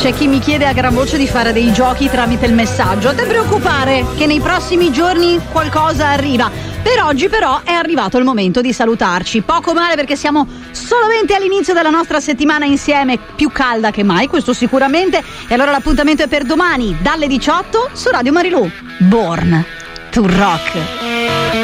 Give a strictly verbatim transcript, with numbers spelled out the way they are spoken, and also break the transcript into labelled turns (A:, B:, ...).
A: C'è chi mi chiede a gran voce di fare dei giochi tramite il messaggio. Non ti preoccupare che nei prossimi giorni qualcosa arriva. Per oggi però è arrivato il momento di salutarci. Poco male perché siamo solamente all'inizio della nostra settimana insieme, più calda che mai, questo sicuramente. E allora l'appuntamento è per domani dalle diciotto su Radio Marilù. Born to Rock.